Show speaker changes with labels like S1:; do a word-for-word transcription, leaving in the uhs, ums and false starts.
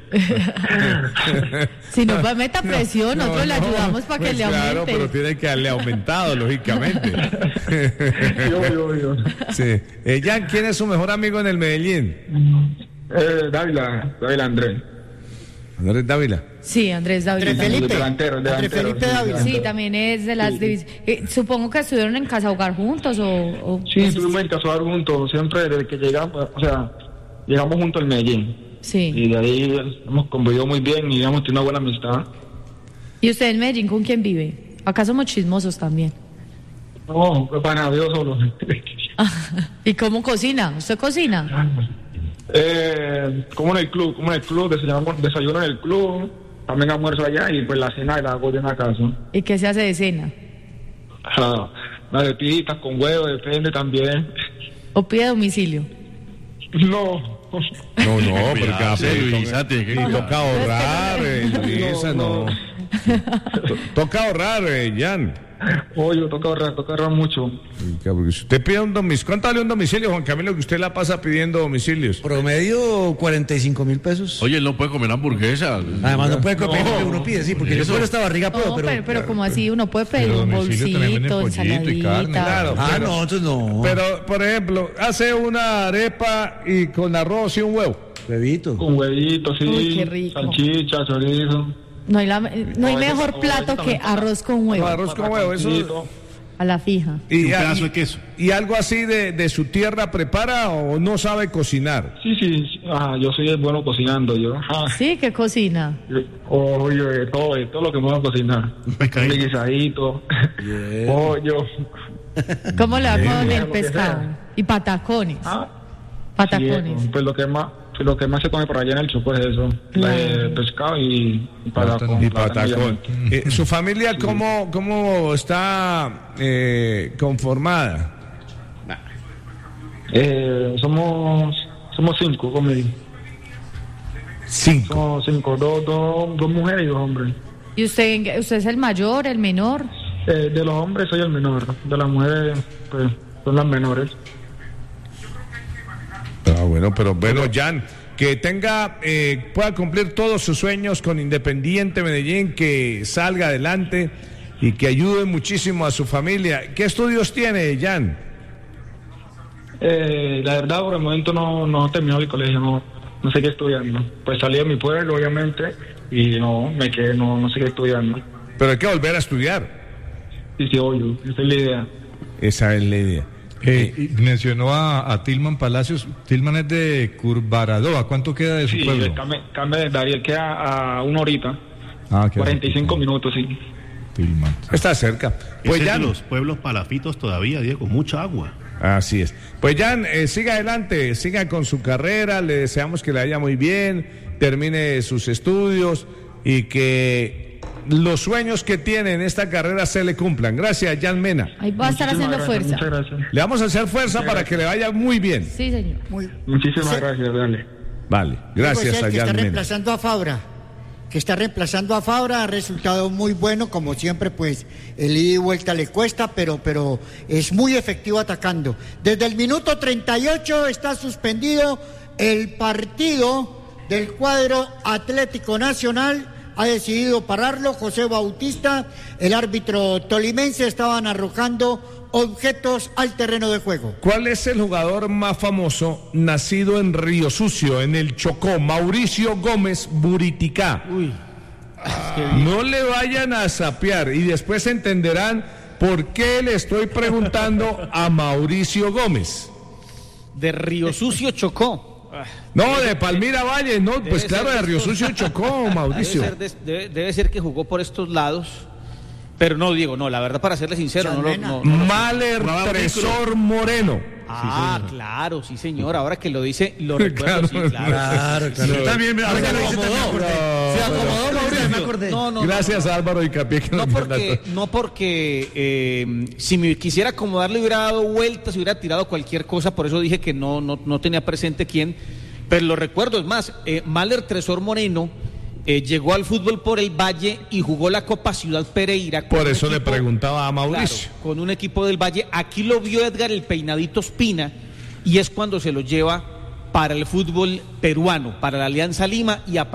S1: Si no va a meta presión,
S2: no,
S1: nosotros
S2: no,
S1: le ayudamos para
S2: pues
S1: que le
S2: claro,
S1: aumente.
S2: Claro, pero tiene que darle aumentado, lógicamente.
S3: Yo, yo, yo.
S2: Sí. Eh, Jan, ¿quién es su mejor amigo en el Medellín?
S3: Eh, Dávila, Dávila Andrés.
S2: Andrés Dávila.
S1: Sí, Andrés Dávila.
S4: Andrés Felipe.
S3: Delantero,
S4: Andrés
S3: delantero,
S4: Felipe
S3: sí,
S4: Dávila.
S1: Sí, también es de las divisiones. Eh, supongo que estuvieron en Casa Hogar juntos o... o
S3: Sí, estuvimos en Casa Hogar juntos, siempre desde que llegamos, o sea, llegamos juntos al Medellín.
S1: Sí.
S3: Y de ahí hemos convivido muy bien y hemos tenido una buena amistad.
S1: ¿Y usted en Medellín con quién vive? Acá somos chismosos también.
S3: No, pues para Dios solo.
S1: ¿Y cómo cocina? ¿Usted cocina?
S3: Eh, como en el club, como en el club, desayuno, desayuno en el club, también almuerzo allá y pues la cena la hago en la casa.
S1: ¿Y qué se hace de cena?
S3: Ah, arepitas con huevo, depende también.
S1: ¿O pide domicilio?
S3: No.
S2: No, no, porque
S5: Cuidado,
S2: café,
S5: Luisa, tiene que
S2: y
S5: cuidar.
S2: toca ahorrar, eh, Luisa, no.
S3: No,
S2: To- Toca ahorrar, eh, Jan.
S3: Oye, toca ahorrar, toca ahorrar mucho.
S2: Porque si usted pide un domicilio, ¿cuánto vale un domicilio, Juan Camilo, que usted la pasa pidiendo domicilios?
S4: Promedio cuarenta y cinco mil pesos.
S5: Oye, él no puede comer hamburguesa.
S4: Además no puede comer
S3: No.
S4: lo que uno pide, sí, porque yo
S5: Eso.
S4: por esta barriga puedo,
S1: No,
S4: pero...
S1: pero, pero como así, uno puede pedir
S6: Pero
S1: un
S6: domicilio también venden
S1: bolsito,
S6: pollito y carne,
S1: ensaladita.
S2: claro.
S4: Ah,
S2: pero-
S4: no, entonces no.
S2: Pero, por ejemplo, hace una arepa y con arroz y un huevo.
S4: Bebito.
S3: Con huevitos, sí.
S1: Uy, qué rico.
S3: Salchicha, chorizo.
S1: No hay, la, no hay
S3: No,
S1: mejor
S3: eso-
S1: plato
S3: eso
S1: que
S3: también-
S1: arroz con
S2: No,
S1: huevo,
S2: arroz con huevo, eso.
S3: Pancito.
S1: a la fija.
S2: Y,
S5: Un pedazo
S2: y-
S5: de queso.
S2: ¿Y algo así de, de su tierra prepara o no sabe cocinar?
S3: Sí, sí, sí. Ah, yo soy bueno cocinando, yo. Ah,
S1: Sí, ¿qué cocina?
S3: oye, todo, todo lo que me voy a cocinar.
S5: Un pescadito.
S3: Un guisadito, pollo.
S1: ¿Cómo le va con
S3: Bien,
S1: el
S3: lo que
S1: pescado?
S3: sea.
S1: Y patacones.
S3: Ah,
S1: Patacones.
S3: sí, pues lo que más, pues lo que más se come por allá en el Chopo es eso,
S1: Claro.
S3: eh, pescado y, y patacón.
S2: Y patacón.
S3: plátano.
S2: Eh, ¿Su familia cómo, cómo está eh, conformada?
S3: Eh, somos, somos cinco conmigo.
S2: Cinco.
S3: Somos cinco, dos, dos, dos mujeres y dos hombres.
S1: ¿Y usted, usted es el mayor, el menor?
S3: Eh, de los hombres soy el menor, de las mujeres pues son las menores.
S2: Ah, bueno, pero bueno, Jan, que tenga, eh, pueda cumplir todos sus sueños con Independiente Medellín, que salga adelante y que ayude muchísimo a su familia. ¿Qué estudios tiene, Jan?
S3: Eh, la verdad, por el momento no, no he terminado el colegio, no, no sé qué estudiando. Pues salí de mi pueblo, obviamente, y no, me quedé, no, no sé qué estudiando.
S2: Pero hay que volver a estudiar.
S3: Sí, sí, obvio, esa es la idea.
S2: Esa es la idea.
S6: Eh, y mencionó a, a Tilman Palacios. Tilman es de Curvaradoa. ¿Cuánto queda de su
S3: Sí,
S6: pueblo?
S3: el cambio, cambio de Darío queda a una horita,
S6: Ah, queda
S3: cuarenta y cinco
S6: cerquita.
S3: minutos, sí.
S6: Tilman.
S2: Está cerca. Pues
S5: Ese es de
S2: Jan,
S5: los pueblos palafitos todavía, Diego, mucha agua.
S2: así es. Pues Jan, eh, siga adelante, siga con su carrera, le deseamos que le vaya muy bien, termine sus estudios y que los sueños que tiene en esta carrera se le cumplan. Gracias, Jan Mena.
S1: Ahí va a estar haciendo
S3: Muchísimas gracias,
S1: fuerza.
S3: Muchas gracias.
S2: Le vamos a hacer fuerza para que le vaya muy bien.
S1: Sí, señor.
S4: Muy...
S3: Muchísimas
S4: Ese-
S3: gracias, dale.
S2: Vale, gracias
S4: Pues
S2: a
S4: el que está
S2: Jan Mena.
S4: reemplazando a Fabra, que está reemplazando a Fabra, ha resultado muy bueno, como siempre, pues el ida y vuelta le cuesta, pero, pero es muy efectivo atacando. Desde el minuto treinta y ocho está suspendido el partido del cuadro Atlético Nacional. Ha decidido pararlo José Bautista, el árbitro tolimense. Estaban arrojando objetos al terreno de juego.
S2: ¿Cuál es el jugador más famoso nacido en Río Sucio, en el Chocó? Mauricio Gómez Buriticá.
S4: Uy.
S2: No le vayan a sapear y después entenderán por qué le estoy preguntando a Mauricio Gómez.
S7: De Río Sucio Chocó.
S2: No, de Palmira Valle, no, pues
S7: Debe
S2: claro,
S7: ser
S2: de
S7: de
S2: Río
S7: estos-
S2: Sucio Chocó,
S7: Debe
S2: Mauricio.
S7: ser, de- debe, debe ser que jugó por estos lados. Pero no, Diego, no, la verdad, para serle sincero, no lo.
S4: Chalmena.
S7: No, no lo-
S2: Maler
S5: Jugaba
S2: Tresor Moreno.
S7: Ah, claro, sí, señor. Ahora que lo dice, lo
S2: Claro,
S7: recuerdo, sí, claro.
S4: Claro, claro.
S2: No.
S4: También, ahora
S7: Se
S4: que lo dice, también me
S7: acomodó.
S4: acordé.
S7: Se acomodó, Mauricio.
S4: Me acordé.
S7: No, no,
S2: Gracias
S7: no, no.
S2: Álvaro Icapié que
S7: No
S2: nos dio la
S7: porque, no porque eh, si me quisiera acomodar le hubiera dado vueltas, hubiera tirado cualquier cosa, por eso dije que no, no, no tenía presente quién, pero lo recuerdo, es más, eh, Maler Tresor Moreno eh, llegó al fútbol por el Valle y jugó la Copa Ciudad Pereira. con
S2: Por
S7: un
S2: eso le
S7: equipo-
S2: preguntaba a Mauricio.
S7: Claro, con un equipo del Valle. Aquí lo vio Edgar el Peinadito Espina y es cuando se lo lleva para el fútbol peruano, para la Alianza Lima y a